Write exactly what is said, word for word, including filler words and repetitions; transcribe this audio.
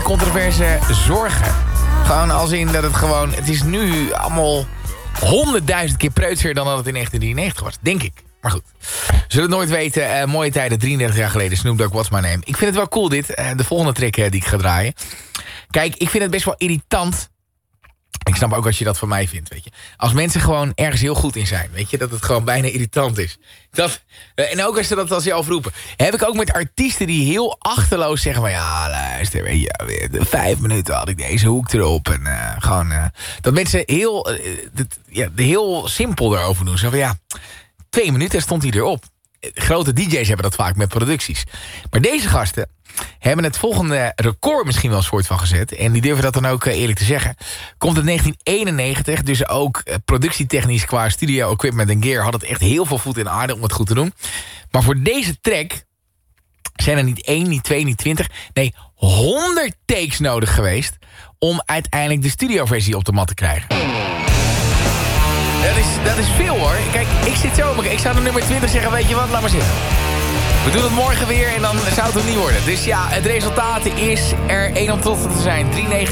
controverse zorgen. Gewoon als in dat het gewoon... Het is nu allemaal honderdduizend keer preutser dan dat het in negentien drieënnegentig was. Denk ik. Maar goed. We zullen het nooit weten. Uh, mooie tijden, drieëndertig jaar geleden. Snoop Dogg, What's My Name. Ik vind het wel cool dit. Uh, de volgende track uh, die ik ga draaien. Kijk, ik vind het best wel irritant. Ik snap ook als je dat van mij vindt, weet je. Als mensen gewoon ergens heel goed in zijn, weet je. Dat het gewoon bijna irritant is. Dat, uh, en ook als ze dat als zelf roepen. Heb ik ook met artiesten die heel achterloos zeggen van... Ja, luister, weet je. Vijf minuten had ik deze hoek erop. En uh, gewoon... Uh, dat mensen heel, uh, dat, ja, heel simpel erover doen. Zo van ja... Twee minuten stond hij erop. Grote D J's hebben dat vaak met producties. Maar deze gasten hebben het volgende record misschien wel een soort van gezet. En die durven dat dan ook eerlijk te zeggen. Komt uit negentien eenennegentig. Dus ook productietechnisch qua studio equipment en gear... had het echt heel veel voet in aarde om het goed te doen. Maar voor deze track zijn er niet één, niet twee, niet twintig... nee, honderd takes nodig geweest... om uiteindelijk de studioversie op de mat te krijgen. Dat is, dat is veel hoor. Kijk, ik zit zo op. Ik zou de nummer twintig zeggen, weet je wat, laat maar zitten. We doen het morgen weer en dan zou het hem niet worden. Dus ja, het resultaat is er één om trots te zijn. drie negen